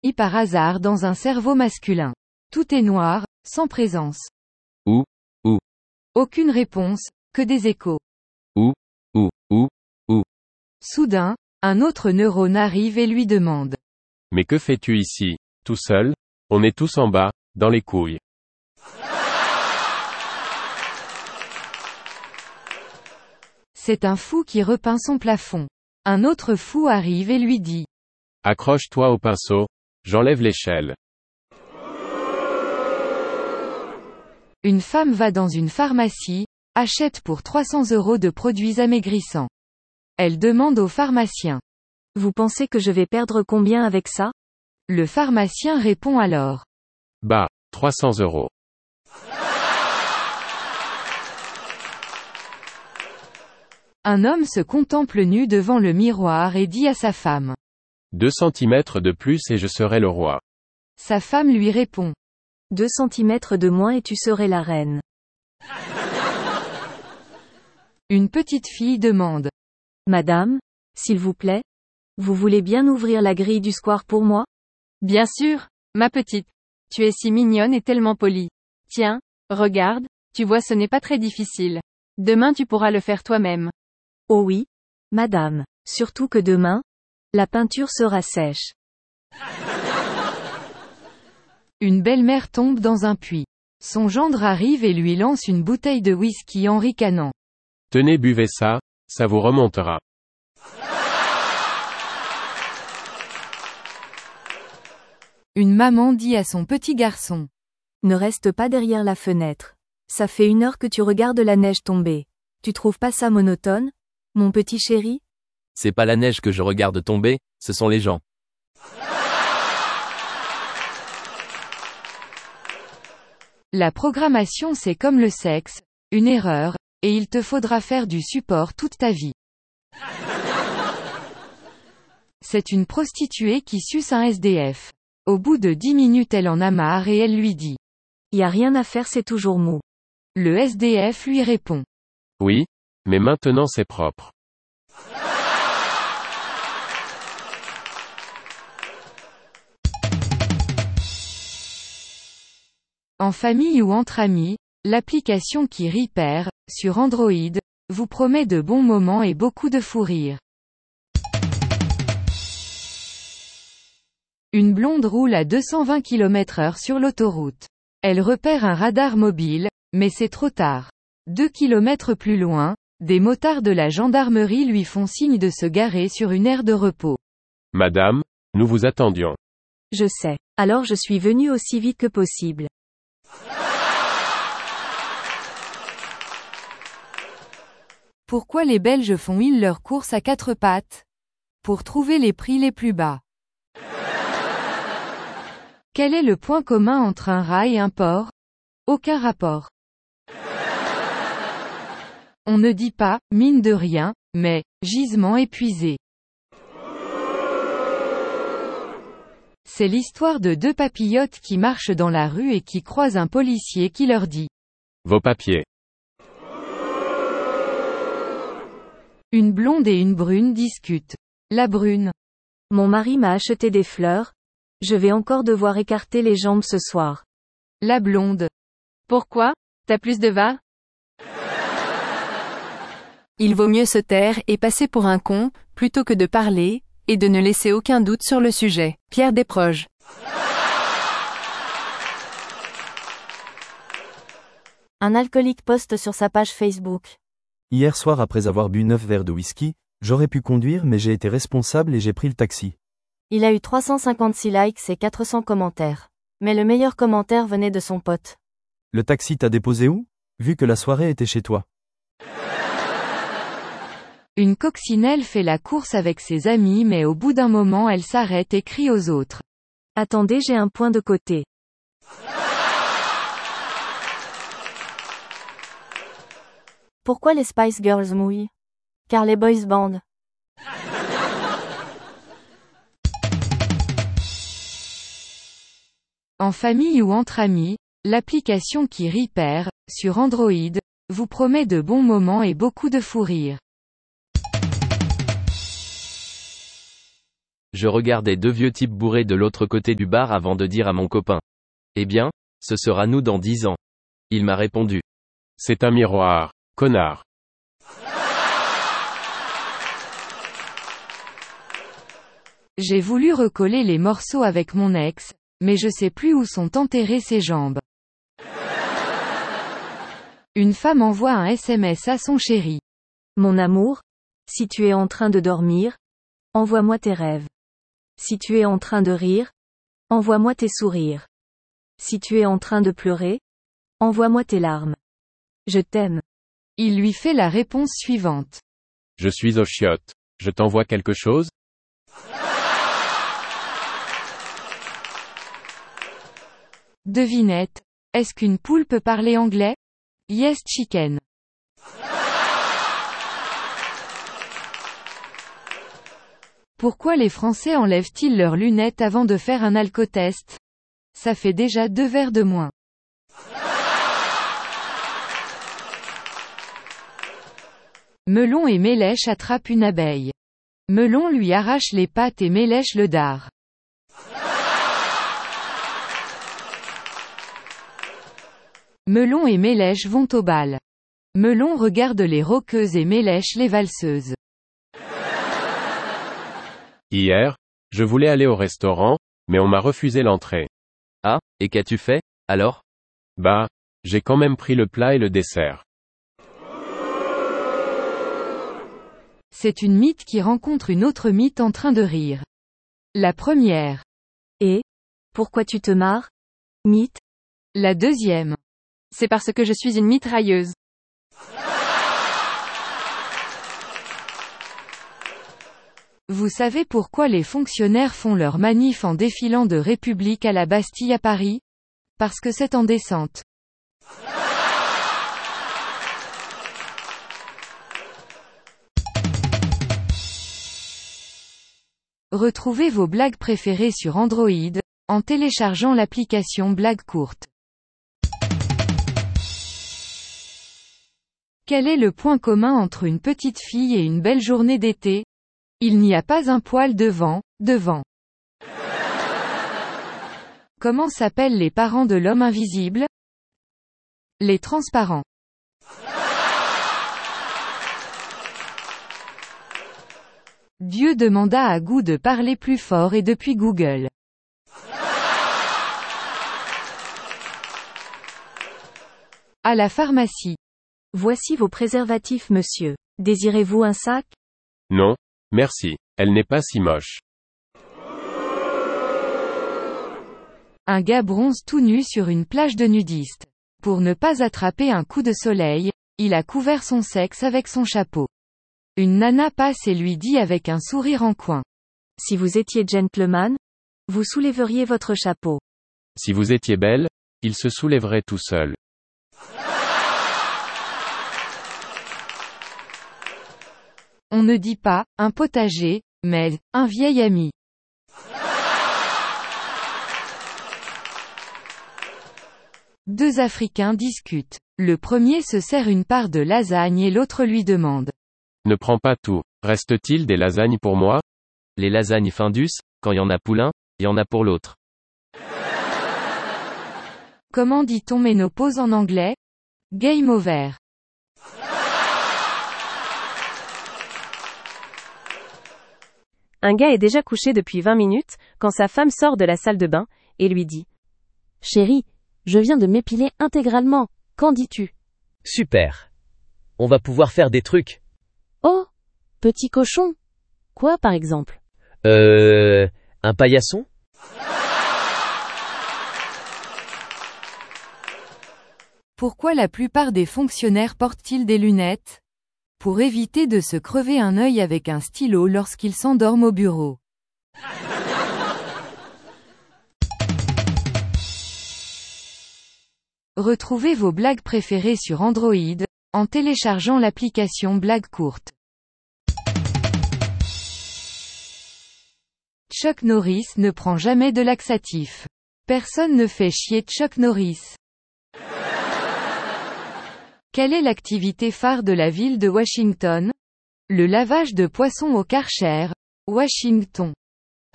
par hasard dans un cerveau masculin. Tout est noir, sans présence. Où? Aucune réponse, que des échos. Où? Soudain, un autre neurone arrive et lui demande. Mais que fais-tu ici, tout seul? On est tous en bas, dans les couilles. C'est un fou qui repeint son plafond. Un autre fou arrive et lui dit. Accroche-toi au pinceau, j'enlève l'échelle. Une femme va dans une pharmacie, achète pour 300 € de produits amaigrissants. Elle demande au pharmacien. Vous pensez que je vais perdre combien avec ça? Le pharmacien répond alors. Bah, 300 €. Un homme se contemple nu devant le miroir et dit à sa femme. 2 centimètres de plus et je serai le roi. Sa femme lui répond. 2 centimètres de moins et tu serais la reine. Une petite fille demande. Madame, s'il vous plaît, vous voulez bien ouvrir la grille du square pour moi? Bien sûr, ma petite. Tu es si mignonne et tellement polie. Tiens, regarde, tu vois ce n'est pas très difficile. Demain tu pourras le faire toi-même. Oh oui, madame, surtout que demain, la peinture sera sèche. Une belle-mère tombe dans un puits. Son gendre arrive et lui lance une bouteille de whisky en ricanant. Tenez, buvez ça, ça vous remontera. Une maman dit à son petit garçon. Ne reste pas derrière la fenêtre. Ça fait 1 heure que tu regardes la neige tomber. Tu trouves pas ça monotone, mon petit chéri? C'est pas la neige que je regarde tomber, ce sont les gens. La programmation c'est comme le sexe, une erreur, et il te faudra faire du support toute ta vie. C'est une prostituée qui suce un SDF. Au bout de 10 minutes elle en a marre et elle lui dit. Y a rien à faire, c'est toujours mou. Le SDF lui répond. Oui, mais maintenant c'est propre. En famille ou entre amis, l'application qui rit perd, sur Android, vous promet de bons moments et beaucoup de fou rire. Une blonde roule à 220 km/h sur l'autoroute. Elle repère un radar mobile, mais c'est trop tard. 2 kilomètres plus loin, des motards de la gendarmerie lui font signe de se garer sur une aire de repos. Madame, nous vous attendions. Je sais. Alors je suis venu aussi vite que possible. Pourquoi les Belges font-ils leurs courses à 4 pattes? Pour trouver les prix les plus bas. Quel est le point commun entre un rat et un porc? Aucun rapport. On ne dit pas, mine de rien, mais, gisement épuisé. C'est l'histoire de 2 papillotes qui marchent dans la rue et qui croisent un policier qui leur dit. Vos papiers. Une blonde et une brune discutent. La brune. Mon mari m'a acheté des fleurs. Je vais encore devoir écarter les jambes ce soir. La blonde. Pourquoi? T'as plus de va? Il vaut mieux se taire et passer pour un con, plutôt que de parler, et de ne laisser aucun doute sur le sujet. Pierre Desproges. Un alcoolique poste sur sa page Facebook. Hier soir après avoir bu 9 verres de whisky, j'aurais pu conduire mais j'ai été responsable et j'ai pris le taxi. Il a eu 356 likes et 400 commentaires. Mais le meilleur commentaire venait de son pote. Le taxi t'a déposé où? Vu que la soirée était chez toi. Une coccinelle fait la course avec ses amis mais au bout d'un moment elle s'arrête et crie aux autres. Attendez, j'ai un point de côté. Pourquoi les Spice Girls mouillent? Car les boys band. En famille ou entre amis, l'application qui rit perd, sur Android, vous promet de bons moments et beaucoup de fou rire. Je regardais deux vieux types bourrés de l'autre côté du bar avant de dire à mon copain. Eh bien, ce sera nous dans 10 ans. Il m'a répondu. C'est un miroir, connard. J'ai voulu recoller les morceaux avec mon ex, mais je sais plus où sont enterrées ses jambes. Une femme envoie un SMS à son chéri. Mon amour, si tu es en train de dormir, envoie-moi tes rêves. Si tu es en train de rire, envoie-moi tes sourires. Si tu es en train de pleurer, envoie-moi tes larmes. Je t'aime. Il lui fait la réponse suivante. Je suis aux chiottes. Je t'envoie quelque chose? Devinette. Est-ce qu'une poule peut parler anglais? Yes chicken. Pourquoi les Français enlèvent-ils leurs lunettes avant de faire un alcotest? Ça fait déjà 2 verres de moins. Melon et Mélèche attrapent une abeille. Melon lui arrache les pattes et Mélèche le dard. Melon et Mélèche vont au bal. Melon regarde les rockeuses et Mélèche les valseuses. Hier, je voulais aller au restaurant, mais on m'a refusé l'entrée. Ah, et qu'as-tu fait, alors? Bah, j'ai quand même pris le plat et le dessert. C'est une mythe qui rencontre une autre mythe en train de rire. La première. Et? Pourquoi tu te marres? Mythe? La deuxième. C'est parce que je suis une mitrailleuse. Vous savez pourquoi les fonctionnaires font leur manif en défilant de République à la Bastille à Paris? Parce que c'est en descente. Retrouvez vos blagues préférées sur Android, en téléchargeant l'application Blagues courtes. Quel est le point commun entre une petite fille et une belle journée d'été? Il n'y a pas un poil de vent, devant. Comment s'appellent les parents de l'homme invisible? Les transparents. Dieu demanda à Gou de parler plus fort et depuis Google. À la pharmacie. Voici vos préservatifs, monsieur. Désirez-vous un sac? Non, merci. Elle n'est pas si moche. Un gars bronze tout nu sur une plage de nudistes. Pour ne pas attraper un coup de soleil, il a couvert son sexe avec son chapeau. Une nana passe et lui dit avec un sourire en coin. Si vous étiez gentleman, vous soulèveriez votre chapeau. Si vous étiez belle, il se soulèverait tout seul. On ne dit pas, un potager, mais, un vieil ami. Deux Africains discutent. Le premier se sert une part de lasagne et l'autre lui demande. Ne prends pas tout. Reste-t-il des lasagnes pour moi? Les lasagnes Findus, quand y en a pour l'un, y en a pour l'autre. Comment dit-on ménopause en anglais? Game over. Un gars est déjà couché depuis 20 minutes, quand sa femme sort de la salle de bain, et lui dit. Chérie, je viens de m'épiler intégralement, qu'en dis-tu? Super. On va pouvoir faire des trucs. Oh, petit cochon. Quoi par exemple? Un paillasson? Pourquoi la plupart des fonctionnaires portent-ils des lunettes? Pour éviter de se crever un œil avec un stylo lorsqu'ils s'endorment au bureau. Retrouvez vos blagues préférées sur Android, en téléchargeant l'application Blagues courtes. Chuck Norris ne prend jamais de laxatif. Personne ne fait chier Chuck Norris. Quelle est l'activité phare de la ville de Washington? Le lavage de poissons au Karcher, Washington.